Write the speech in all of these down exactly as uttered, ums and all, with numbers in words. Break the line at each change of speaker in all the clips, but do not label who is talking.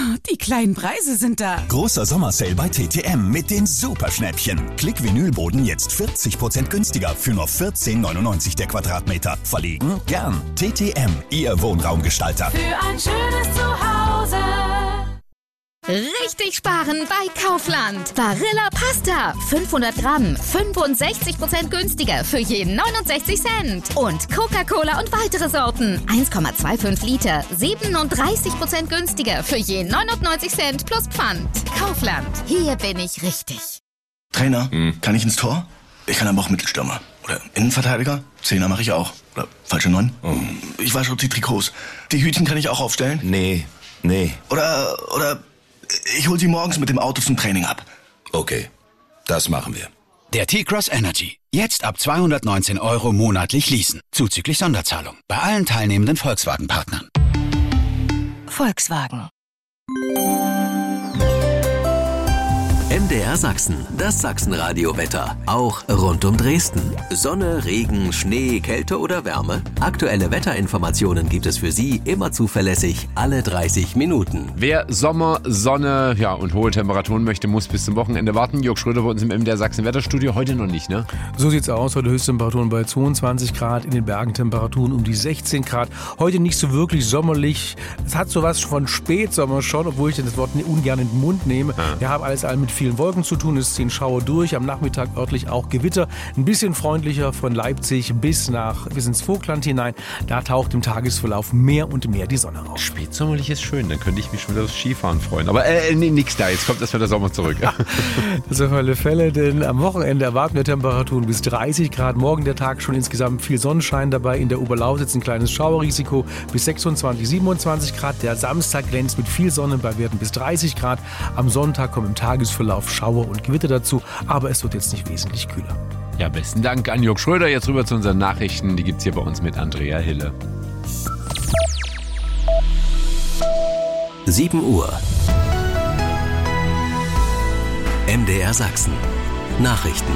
Die kleinen Preise sind da.
Großer Sommersale bei T T M mit den Superschnäppchen. Klick-Vinylboden jetzt vierzig Prozent günstiger für nur vierzehn neunundneunzig der Quadratmeter. Verlegen? Gern. T T M, Ihr Wohnraumgestalter.
Für ein schönes Zuhause.
Richtig sparen bei Kaufland. Barilla Pasta. fünfhundert Gramm. fünfundsechzig Prozent günstiger für jeden neunundsechzig Cent. Und Coca-Cola und weitere Sorten. eins Komma fünfundzwanzig Liter. siebenunddreißig Prozent günstiger für jeden neunundneunzig Cent plus Pfand. Kaufland. Hier bin ich richtig.
Trainer, hm. kann ich ins Tor? Ich kann aber auch Mittelstürmer. Oder Innenverteidiger. Zehner mache ich auch. Oder falsche Neun. Oh. Ich wasche die Trikots. Die Hütchen kann ich auch aufstellen?
Nee, nee.
Oder, oder... Ich hol sie morgens mit dem Auto zum Training ab.
Okay, das machen wir.
Der T-Cross Energy. Jetzt ab zweihundertneunzehn Euro monatlich leasen. Zuzüglich Sonderzahlung. Bei allen teilnehmenden Volkswagen-Partnern.
Volkswagen.
M D R Sachsen, das Sachsenradio-Wetter. Auch rund um Dresden. Sonne, Regen, Schnee, Kälte oder Wärme. Aktuelle Wetterinformationen gibt es für Sie immer zuverlässig alle dreißig Minuten.
Wer Sommer, Sonne ja, und hohe Temperaturen möchte, muss bis zum Wochenende warten. Jörg Schröder bei uns im M D R Sachsen Wetterstudio. Heute noch nicht, ne?
So sieht's aus. Heute Höchsttemperaturen bei zweiundzwanzig Grad, in den Bergen Temperaturen um die sechzehn Grad. Heute nicht so wirklich sommerlich. Es hat sowas von Spätsommer schon, obwohl ich das Wort ungern in den Mund nehme. Ja. Wir haben alles mit vielen Wolken zu tun. Es ziehen Schauer durch. Am Nachmittag örtlich auch Gewitter. Ein bisschen freundlicher von Leipzig bis nach bis ins Vogtland hinein. Da taucht im Tagesverlauf mehr und mehr die Sonne raus.
Spätsommerlich ist schön. Dann könnte ich mich schon wieder aufs Skifahren freuen. Aber äh, nee, nix da. Jetzt kommt erstmal der Sommer zurück.
Das auf alle Fälle, denn am Wochenende erwarten wir Temperaturen bis dreißig Grad. Morgen der Tag schon insgesamt viel Sonnenschein dabei. In der Oberlausitz ein kleines Schauerrisiko bis sechsundzwanzig, siebenundzwanzig Grad. Der Samstag glänzt mit viel Sonne bei Werten bis dreißig Grad. Am Sonntag kommen im Tagesverlauf Schauer und Gewitter dazu, aber es wird jetzt nicht wesentlich kühler.
Ja, besten Dank an Jörg Schröder. Jetzt rüber zu unseren Nachrichten. Die gibt's hier bei uns mit Andrea Hille.
sieben Uhr. M D R Sachsen. Nachrichten.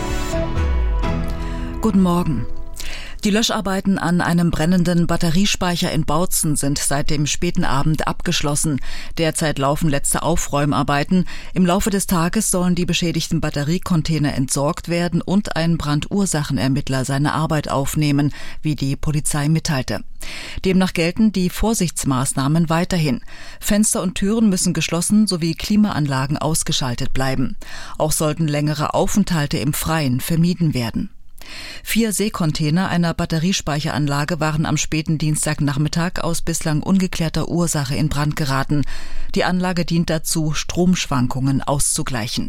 Guten Morgen. Die Löscharbeiten an einem brennenden Batteriespeicher in Bautzen sind seit dem späten Abend abgeschlossen. Derzeit laufen letzte Aufräumarbeiten. Im Laufe des Tages sollen die beschädigten Batteriecontainer entsorgt werden und ein Brandursachenermittler seine Arbeit aufnehmen, wie die Polizei mitteilte. Demnach gelten die Vorsichtsmaßnahmen weiterhin. Fenster und Türen müssen geschlossen sowie Klimaanlagen ausgeschaltet bleiben. Auch sollten längere Aufenthalte im Freien vermieden werden. Vier Seekontainer einer Batteriespeicheranlage waren am späten Dienstagnachmittag aus bislang ungeklärter Ursache in Brand geraten. Die Anlage dient dazu, Stromschwankungen auszugleichen.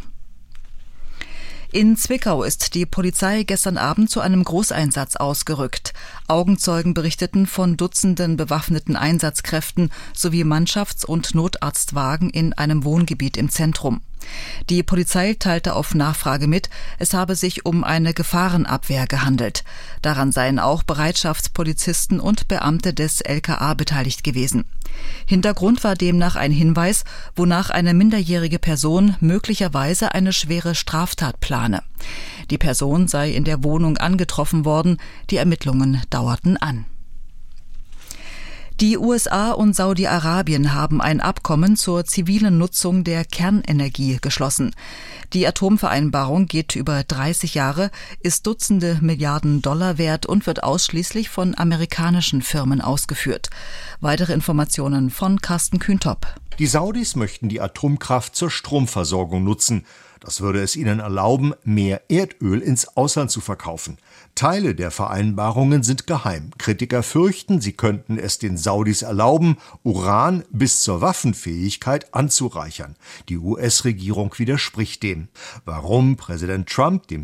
In Zwickau ist die Polizei gestern Abend zu einem Großeinsatz ausgerückt. Augenzeugen berichteten von Dutzenden bewaffneten Einsatzkräften sowie Mannschafts- und Notarztwagen in einem Wohngebiet im Zentrum. Die Polizei teilte auf Nachfrage mit, es habe sich um eine Gefahrenabwehr gehandelt. Daran seien auch Bereitschaftspolizisten und Beamte des L K A beteiligt gewesen. Hintergrund war demnach ein Hinweis, wonach eine minderjährige Person möglicherweise eine schwere Straftat plane. Die Person sei in der Wohnung angetroffen worden, die Ermittlungen dauerten an. Die U S A und Saudi-Arabien haben ein Abkommen zur zivilen Nutzung der Kernenergie geschlossen. Die Atomvereinbarung geht über dreißig Jahre, ist Dutzende Milliarden Dollar wert und wird ausschließlich von amerikanischen Firmen ausgeführt. Weitere Informationen von Carsten Kühntop.
Die Saudis möchten die Atomkraft zur Stromversorgung nutzen. Das würde es ihnen erlauben, mehr Erdöl ins Ausland zu verkaufen. Teile der Vereinbarungen sind geheim. Kritiker fürchten, sie könnten es den Saudis erlauben, Uran bis zur Waffenfähigkeit anzureichern. Die U S-Regierung widerspricht dem. Warum Präsident Trump dem